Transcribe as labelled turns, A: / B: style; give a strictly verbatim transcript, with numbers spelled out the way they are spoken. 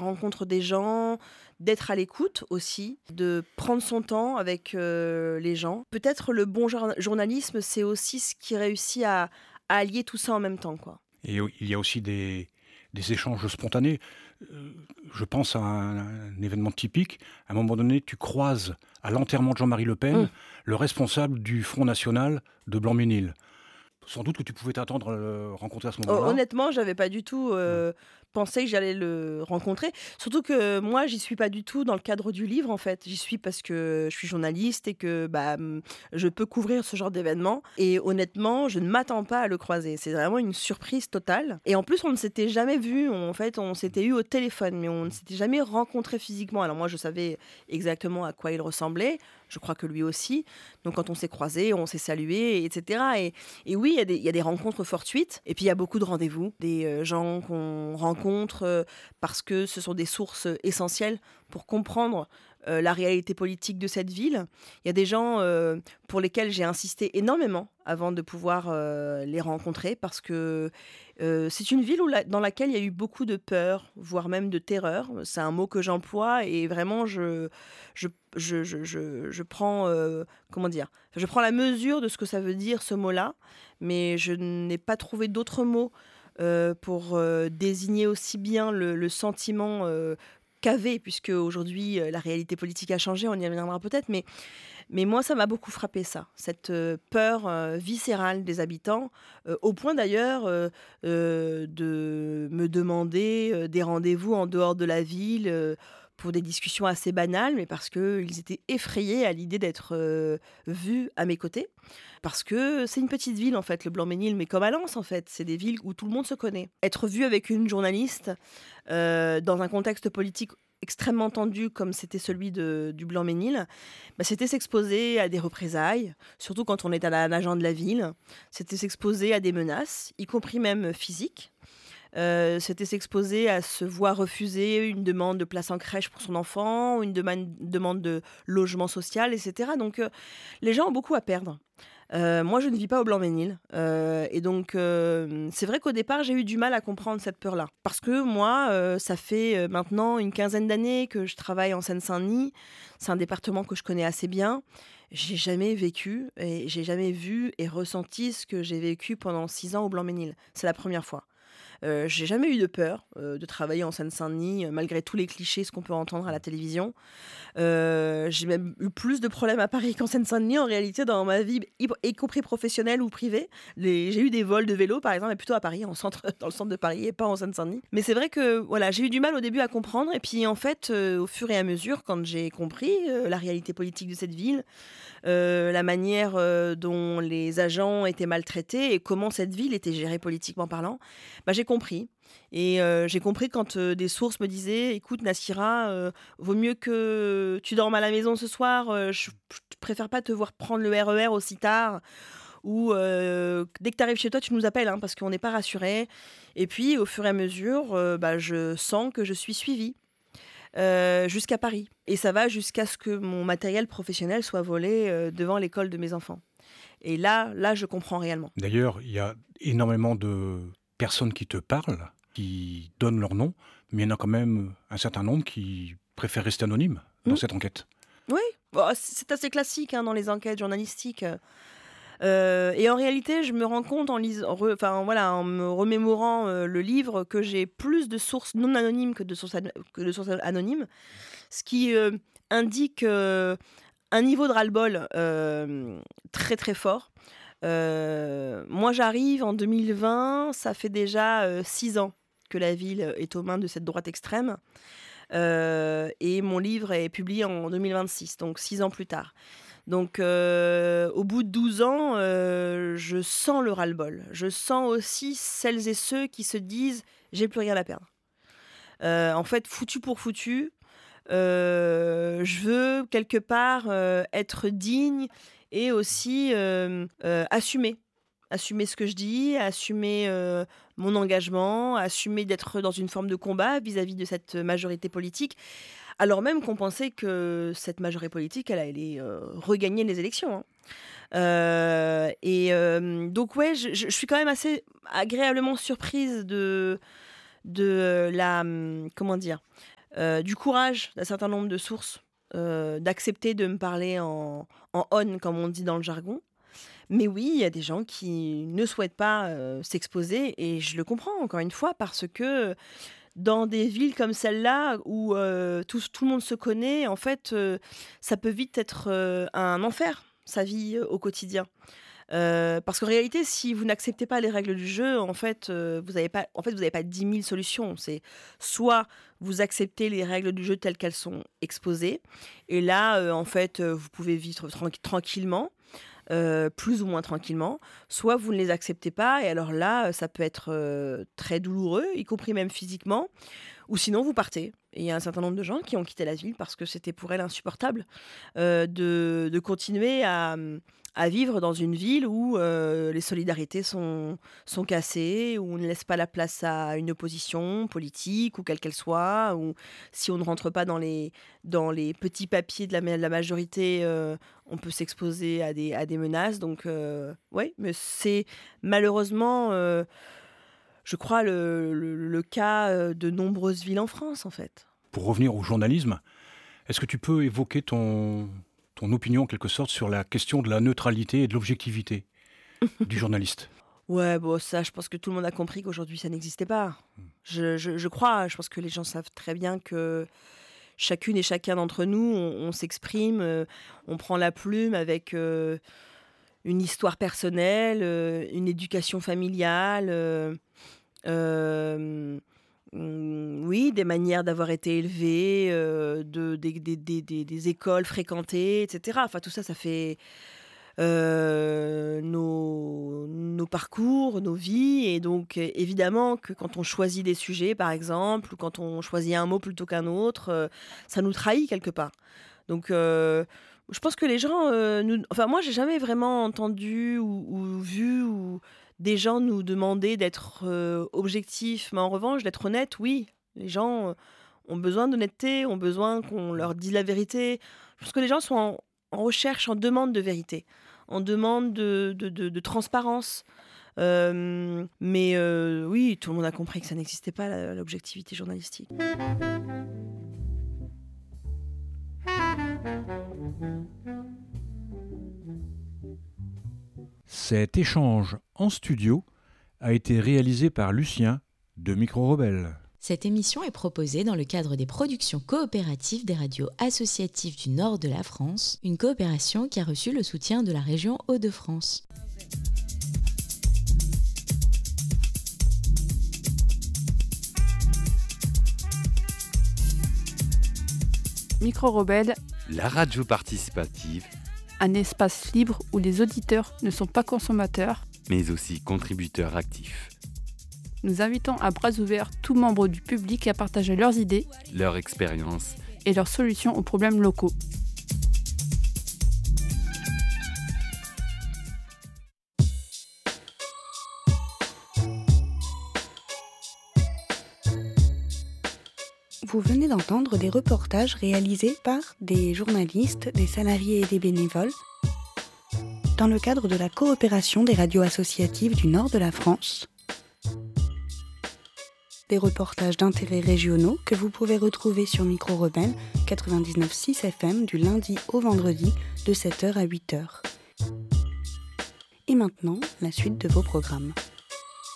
A: rencontre des gens, d'être à l'écoute aussi, de prendre son temps avec euh, les gens. Peut-être le bon jour- journalisme, c'est aussi ce qui réussit à, à allier tout ça en même temps, quoi.
B: Et il y a aussi des, des échanges spontanés. Euh, je pense à un, un événement typique. À un moment donné, tu croises à l'enterrement de Jean-Marie Le Pen
A: Hum.
B: le responsable du Front National de Blanc-Ménil. Sans doute que tu pouvais t'attendre à le rencontrer à ce
A: Hon-
B: moment-là.
A: Honnêtement, j'avais pas du tout
B: Ouais.
A: euh, pensé que j'allais le rencontrer. Surtout que moi, j'y suis pas du tout dans le cadre du livre, en fait. J'y suis parce que je suis journaliste et que bah, hum, je peux couvrir ce genre d'événement. Et honnêtement, je ne m'attends pas à le croiser. C'est vraiment une surprise totale. Et en plus, on ne s'était jamais vu. En fait, on s'était eu au téléphone, mais on ne s'était jamais rencontré physiquement. Alors moi, je savais exactement à quoi il ressemblait. Je crois que lui aussi. Donc quand on s'est croisés, on s'est salués, et cetera. Et, et oui, il y, a des- il y a des rencontres fortuites. Et puis il y a beaucoup de rendez-vous, des euh, gens qu'on rencontre euh, parce que ce sont des sources essentielles pour comprendre euh, la réalité politique de cette ville. Il y a des gens euh, pour lesquels j'ai insisté énormément avant de pouvoir euh, les rencontrer parce que euh, c'est une ville où la- dans laquelle il y a eu beaucoup de peur, voire même de terreur. C'est un mot que j'emploie et vraiment je, je, je, je, je, je prends, euh, comment dire, je prends la mesure de ce que ça veut dire ce mot-là, mais je n'ai pas trouvé d'autres mots euh, pour euh, désigner aussi bien le, le sentiment euh, qu'avait, puisque aujourd'hui euh, la réalité politique a changé, on y reviendra peut-être, mais, mais moi ça m'a beaucoup frappé ça, cette euh, peur euh, viscérale des habitants, euh, au point d'ailleurs euh, euh, de me demander euh, des rendez-vous en dehors de la ville. Euh, pour des discussions assez banales, mais parce qu'ils étaient effrayés à l'idée d'être euh, vus à mes côtés. Parce que c'est une petite ville, en fait, le Blanc-Ménil, mais comme à Lens, en fait. C'est des villes où tout le monde se connaît. Être vu avec une journaliste euh, dans un contexte politique extrêmement tendu comme c'était celui de, du Blanc-Ménil, bah, c'était s'exposer à des représailles, surtout quand on est à un agent de la ville. C'était s'exposer à des menaces, y compris même physiques. Euh, c'était s'exposer à se voir refuser une demande de place en crèche pour son enfant, ou une demande, demande de logement social, et cetera. Donc euh, les gens ont beaucoup à perdre. Euh, moi, je ne vis pas au Blanc-Ménil. Euh, et donc, euh, c'est vrai qu'au départ, j'ai eu du mal à comprendre cette peur-là. Parce que moi, euh, ça fait euh, maintenant une quinzaine d'années que je travaille en Seine-Saint-Denis. C'est un département que je connais assez bien. J'ai jamais vécu et j'ai jamais vu et ressenti ce que j'ai vécu pendant six ans au Blanc-Ménil. C'est la première fois. Euh, j'ai jamais eu de peur euh, de travailler en Seine-Saint-Denis, euh, malgré tous les clichés, ce qu'on peut entendre à la télévision. Euh, j'ai même eu plus de problèmes à Paris qu'en Seine-Saint-Denis, en réalité, dans ma vie, y, y compris professionnelle ou privée. Les, j'ai eu des vols de vélo, par exemple, mais plutôt à Paris, en centre, dans le centre de Paris, et pas en Seine-Saint-Denis. Mais c'est vrai que voilà, j'ai eu du mal au début à comprendre, et puis en fait, euh, au fur et à mesure, quand j'ai compris euh, la réalité politique de cette ville, euh, la manière euh, dont les agents étaient maltraités et comment cette ville était gérée politiquement parlant, bah, j'ai compris. Et euh, j'ai compris quand euh, des sources me disaient, écoute Nassira, euh, vaut mieux que tu dormes à la maison ce soir, euh, je, je préfère pas te voir prendre le R E R aussi tard, ou euh, dès que tu arrives chez toi, tu nous appelles, hein, parce qu'on n'est pas rassurés. Et puis, au fur et à mesure, euh, bah, je sens que je suis suivie. Euh, jusqu'à Paris. Et ça va jusqu'à ce que mon matériel professionnel soit volé euh, devant l'école de mes enfants. Et là, là, je comprends réellement.
B: D'ailleurs, il y a énormément de personnes qui te parlent, qui donnent leur nom, mais il y en a quand même un certain nombre qui préfèrent rester anonymes dans
A: Mmh.
B: cette enquête.
A: Oui, bon, c'est assez classique hein, dans les enquêtes journalistiques. Euh, et en réalité, je me rends compte en, lisant, re, enfin, voilà, en me remémorant euh, le livre que j'ai plus de sources non anonymes que de sources, an- que de sources anonymes, ce qui euh, indique euh, un niveau de ras-le-bol euh, très très fort. Euh, moi, j'arrive en deux mille vingt, ça fait déjà euh, six ans que la ville est aux mains de cette droite extrême. Euh, et mon livre est publié en deux mille vingt-six, donc six ans plus tard. Donc, euh, au bout de douze ans, euh, je sens le ras-le-bol. Je sens aussi celles et ceux qui se disent « j'ai plus rien à perdre ». Euh, en fait, foutu pour foutu, euh, je veux quelque part euh, être digne et aussi euh, euh, assumer. Assumer ce que je dis, assumer euh, mon engagement, assumer d'être dans une forme de combat vis-à-vis de cette majorité politique, alors même qu'on pensait que cette majorité politique, elle allait euh, regagner les élections. Hein. Euh, et euh, donc ouais, je, je suis quand même assez agréablement surprise de de la, mmh, comment dire? Heu, du courage d'un certain nombre de sources, heu, d'accepter de me parler en en on, comme on dit dans le jargon. Mais oui, il y a des gens qui ne souhaitent pas, heu, s'exposer et je le comprends encore une fois parce que dans des villes comme celle-là où, heu, tout tout le monde se connaît, en fait, heu, ça peut vite être, heu, un enfer, sa vie, heu, au quotidien. Heu, parce qu'en réalité, si vous n'acceptez pas les règles du jeu, en fait, heu, vous avez pas en fait, vous avez pas dix mille solutions. C'est soit vous acceptez les règles du jeu telles qu'elles sont exposées et là, heu, en fait, heu, vous pouvez vivre tranq tranquillement, heu, plus ou moins tranquillement, soit vous ne les acceptez pas et alors là, heu, ça peut être, heu, très douloureux, y compris même physiquement, ou sinon vous partez. Et il y a un certain nombre de gens qui ont quitté la ville parce que c'était pour elles insupportable, heu, de de continuer à, mmh, à vivre dans une ville où, heu, les solidarités sont sont cassées, où on ne laisse pas la place à une opposition politique ou quelle qu'elle soit, ou si on ne rentre pas dans les dans les petits papiers de la ma la majorité, heu, on peut s'exposer à des à des menaces donc heu, ouais, mais c'est malheureusement, heu, je crois le le le cas, heu, de nombreuses villes en France, en fait.
B: Pour revenir au journalisme, est-ce que tu peux évoquer ton ton opinion, en quelque sorte, sur la question de la neutralité et de l'objectivité du journaliste?
A: Ouais, bon, ça, je pense que tout le monde a compris qu'aujourd'hui, ça n'existait pas. Je je je crois, je pense que les gens savent très bien que chacune et chacun d'entre nous, on on s'exprime, heu, on prend la plume avec, heu, une histoire personnelle, heu, une éducation familiale, heu, hem, mmh, oui, des manières d'avoir été élevé, heu, de des des des des des écoles fréquentées et cetera. Enfin, tout ça, ça fait heu, nos nos parcours, nos vies et donc é évidemment que quand on choisit des sujets, par exemple, ou quand on choisit un mot plutôt qu'un autre, heu, ça nous trahit quelque part. Donc heu, je pense que les gens, heu, nous enfin moi, j'ai jamais vraiment entendu ou ou vu ou des gens nous demander d'être, heu, objectifs. Mais en revanche, d'être honnête, oui. Les gens, heu, ont besoin d'honnêteté, ont besoin qu'on leur dise la vérité. Je pense que les gens sont en en recherche, en demande de vérité, en demande de de de de transparence. Hem, mais heu, oui, tout le monde a compris que ça n'existait pas la l'objectivité journalistique.
B: Cet échange en studio a été réalisé par Lucien de Micro Rebelle.
C: Cette émission est proposée dans le cadre des productions coopératives des radios associatives du nord de la France, une coopération qui a reçu le soutien de la région Hauts-de-France.
D: Micro Rebelle,
E: la radio participative,
D: un espace libre où les auditeurs ne sont pas consommateurs,
E: mais aussi contributeurs actifs.
D: Nous invitons à bras ouverts tout membre du public à partager leurs idées,
E: leur expérience
D: et leurs solutions aux problèmes locaux.
F: Vous venez d'entendre des reportages réalisés par des journalistes, des salariés et des bénévoles dans le cadre de la coopération des radios associatives du nord de la France. Des reportages d'intérêts régionaux que vous pouvez retrouver sur Micro Rebelle quatre-vingt-dix-neuf virgule six F M du lundi au vendredi de sept heures à huit heures. Et maintenant, la suite de vos programmes.